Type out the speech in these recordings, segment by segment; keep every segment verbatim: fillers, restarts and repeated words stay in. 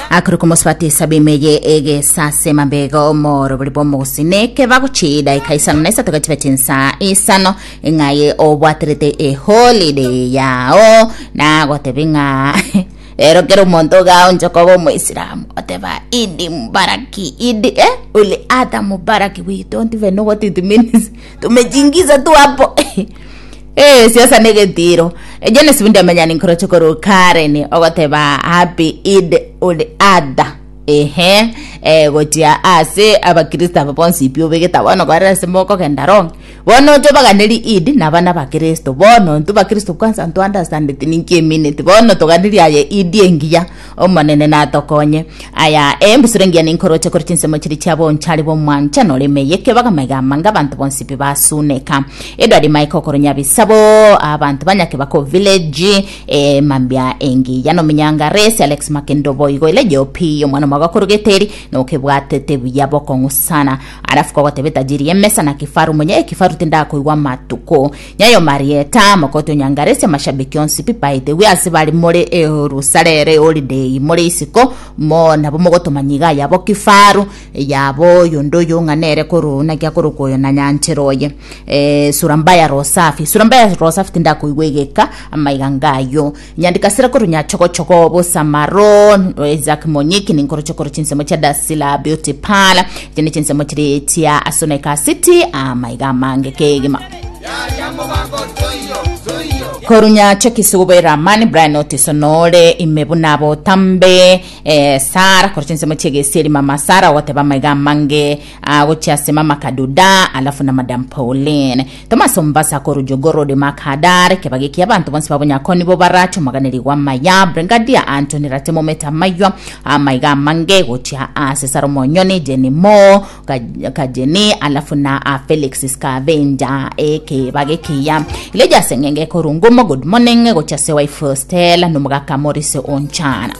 Akurukumuswati sabimeye ege sase mambego moro bulipo musine ke baguchida ikaisano nesa tukachivetinsa isano ingaye obwatrete e holiday yao na gotebinga ero kero monto ga unjokobo muislamu oteba idi mubaraki idi eh ule ada mubaraki we don't even know what it means tumejingiza tu hapo eh siasa negetiro ejene sibinde amanyani nkorocho koro Karen ogoteba happy id ule ada ehe eh gotia ase abakristo abaponsi pio begeta bono kwara semoko kendarong bono jo baganeli id nabana bakristo bono ntu bakristo kwanza ntu understand it ninki minute bono toganeli aye id engiya omanene na tokonye aya embusurengia ninkorocho koro chinsemo chiri chabo nchali bo mwancha no lemeyeke bagamega manga bantu bonsi bibasuneka edwadi Michael koronya bisabo abantu banyake bako village eh mambia engi yano minyanga resi Alex Makendo boygo ile jopi omwana magakorugeteri no kebwatete biyabo kongusana arafuko gotebeta jiri emesa na kifaru mwenye kifaru tenda koigwa matuko nyayo Marieta makoto nyangarese mashabiki onsi by the way asibali more erusalere holiday more isiko mo nabo mogoto manyiga yabo kifaru yabo yondo yonganere koruna kya korukoyo na nyancheroye eh surambaya rosafi surambaya rosafi tenda koigwegeka amayigangayo nyandika sira korunya choko choko bo Samaron Isaac Monyiki ninkorocho koro chinsemo cha Dasila Beauty Parlor jene chinsemo chiri tia Asoneka City amaiga mange kegima korunya cheki sube ramani Brian Otisonole imebunabo tambe eh Sara korchense mochege seri mama Sara wote ba maiga mange agocha sema makaduda alafu na Madam Pauline Thomas Mbasa korujogoro de makadare kebageki abantu bonse babonya koni bo baracho maganeri wa maya Brigadier Anthony Ratemo meta maywa amaiga mange gocha ase Saromonyoni Jenny Mo kajeni alafu na Felix Scavenger eke bageki ya ileja sengenge korungumo good morning gocha sewa first tell no muga Maurice onchana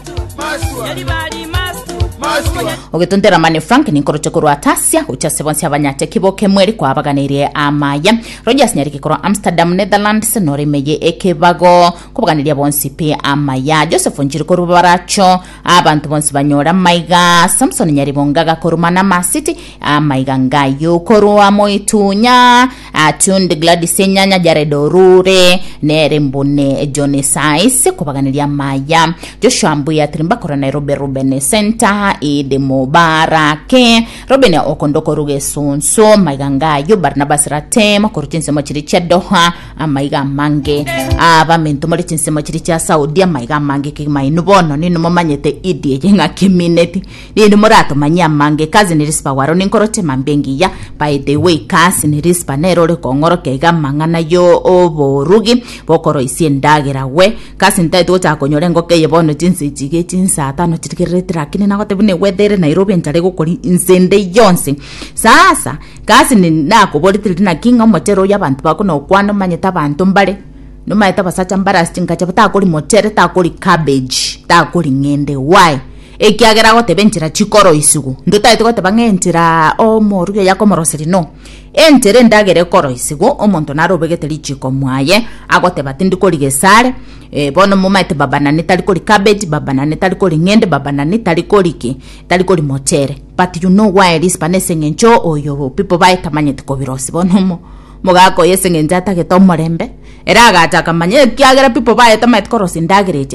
Ogetontera mani Frank ni nkorocho koro Atasia ucha sebonsi abanyate kiboke mweri kwa abaganiriye amaya Rogers nyariki koro Amsterdam Netherlands nore meye ekebago kubaganiriye bonsi pe amaya Joseph Njiri koro baracho abantu bonsi banyora maiga Samson nyari bongaga koro Manama City amaiga ngayo koro amoitunya atund Gladys Nyanya Jaredo Rure nere mbone Johnny Sais kubaganiriye amaya Joshua Mbuya Trimba koro Nairobi Ruben Center ide Mubarake Robin ya okondoko ruge sonso maiganga yo Barnabas Ratema koruchinse machiri cha Doha amaiga mange aba mento muri chinse machiri cha Saudi amaiga mange ki mainubono nino momanyete idie yenga kimineti ni murato manya mange kazi ni rispa waro ni nkorote mambengi ya by the way kazi ni rispa nero le kongoro kega mangana yo oborugi bokoro isi ndagira we kazi ntaito cha konyorengo ke yebono jinsi jige jinsa atano chitikiretira kini nakote bune wedere Nairobi ntare gukori insende yonse sasa kasi ni nako bolitiri na kinga motero y'abantu bako no kwano manyeta abantu mbale no mayeta basacha mbara stinga chapata kuri motere ta kuri cabbage ta kuri ngende why ekiagera gote benchira chikoro isugu nduta ito gote bangentira o moruyo yakomoroseri no entere ndagere koro isugu omonto naro begeteri chiko mwaye agote batindi kuri gesare e bono mumaite babana netali kuri cabbage babana netali kuri ngende babana netali kuri ki tali kuri motere but you know why this panesenge ncho oyo people baita manyete ko birosi bonomo mogako yesenge njata ke tomorembe era gacha kamanye kiagera people baita mait korosi ndagere